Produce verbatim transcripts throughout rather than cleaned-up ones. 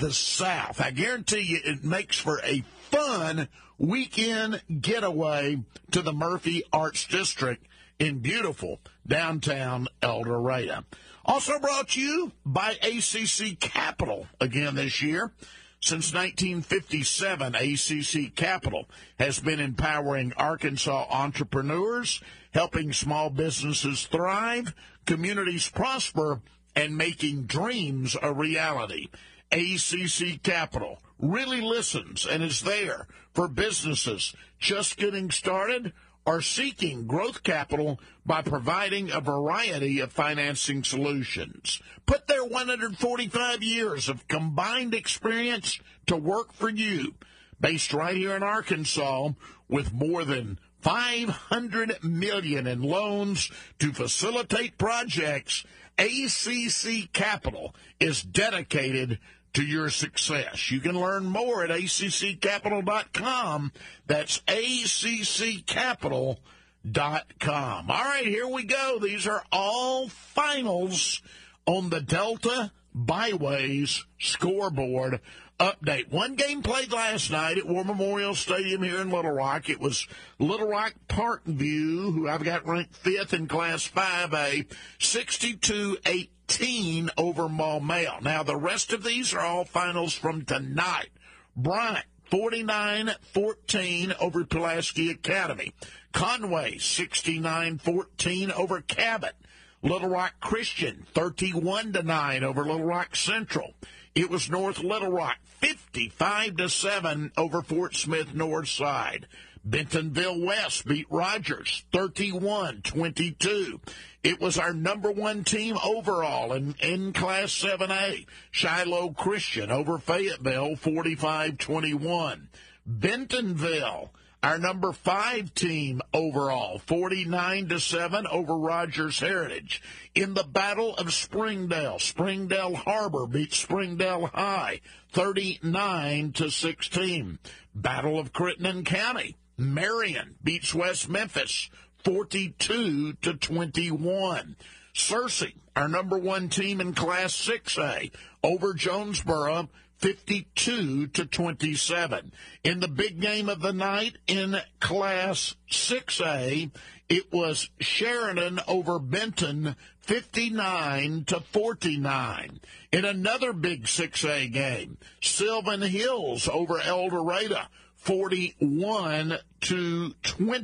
the South. I guarantee you it makes for a fun weekend getaway to the Murphy Arts District in beautiful downtown El Dorado. Also brought to you by A C C Capital again this year. Since nineteen fifty-seven, A C C Capital has been empowering Arkansas entrepreneurs, helping small businesses thrive, communities prosper, and making dreams a reality. A C C Capital really listens and is there for businesses just getting started or seeking growth capital by providing a variety of financing solutions. Put their one hundred forty-five years of combined experience to work for you. Based right here in Arkansas with more than five hundred million dollars in loans to facilitate projects, A C C Capital is dedicated to your success. You can learn more at A C C capital dot com. That's A C C capital dot com. All right, here we go. These are all finals on the Delta Byways scoreboard update. One game played last night at War Memorial Stadium here in Little Rock. It was Little Rock Parkview, who I've got ranked fifth in Class five A, sixty-two eighteen over Maumelle. Now, the rest of these are all finals from tonight. Bryant, forty-nine fourteen over Pulaski Academy. Conway, sixty-nine fourteen over Cabot. Little Rock Christian, thirty-one to nine over Little Rock Central. It was North Little Rock, fifty-five to seven over Fort Smith Northside. Bentonville West beat Rogers, thirty-one twenty-two. It was our number one team overall in, in Class seven A. Shiloh Christian over Fayetteville, forty-five twenty-one. Bentonville, our number five team overall, forty-nine to seven over Rogers Heritage. In the Battle of Springdale, Springdale Harbor beat Springdale High, thirty-nine to sixteen. Battle of Crittenden County, Marion beats West Memphis, forty-two to twenty-one. Searcy, our number one team in Class six A, over Jonesboro, fifty-two to twenty-seven. In the big game of the night in Class six A, it was Sheridan over Benton, fifty-nine to forty-nine. In another big six A game, Sylvan Hills over El Dorado, forty-one to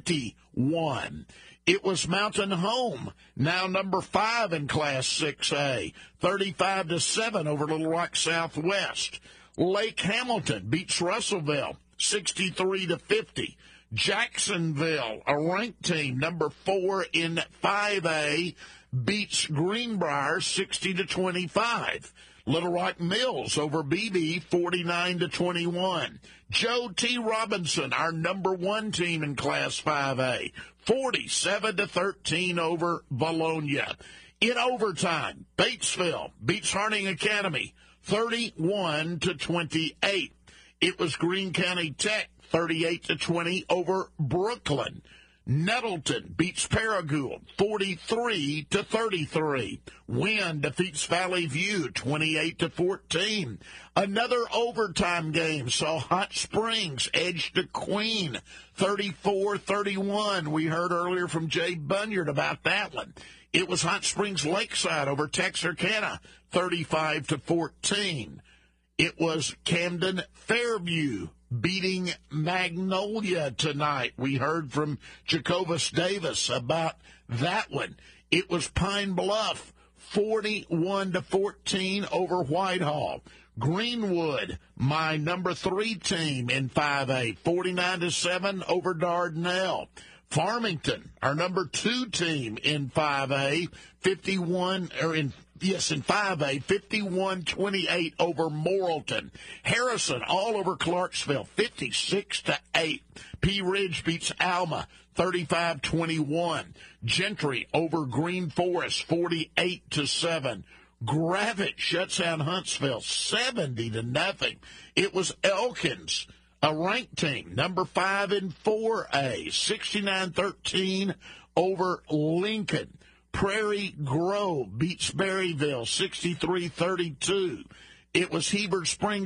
twenty-one. It was Mountain Home, now number five in Class six A, thirty-five to seven over Little Rock Southwest. Lake Hamilton beats Russellville, sixty-three to fifty. Jacksonville, a ranked team, number four in five A, beats Greenbrier, sixty to twenty-five. Little Rock Mills over B B, forty-nine to twenty-one. Joe T. Robinson, our number one team in Class five A, forty-seven to thirteen over Bologna. In overtime, Batesville beats Harding Academy, thirty-one to twenty-eight. It was Greene County Tech, thirty-eight to twenty over Brooklyn. Nettleton beats Paragould, forty-three to thirty-three. Wynn defeats Valley View, twenty-eight to fourteen. Another overtime game saw Hot Springs edge to Queen, thirty-four thirty-one. We heard earlier from Jay Bunyard about that one. It was Hot Springs Lakeside over Texarkana, thirty-five to fourteen. It was Camden Fairview beating Magnolia tonight. We heard from Jacobus Davis about that one. It was Pine Bluff, forty-one to fourteen over Whitehall. Greenwood, my number three team in five A, forty-nine to seven over Dardanelle. Farmington, our number two team in five A, fifty-one, or in Yes, in five A, fifty-one twenty-eight over Morrilton. Harrison all over Clarksville, fifty-six to eight. Pea Ridge beats Alma, thirty-five twenty-one. Gentry over Green Forest, forty-eight to seven. Gravett shuts down Huntsville, seventy to nothing. It was Elkins, a ranked team, number five in four A, sixty-nine thirteen over Lincoln. Prairie Grove beats Berryville, sixty-three thirty-two. It was Heber Springs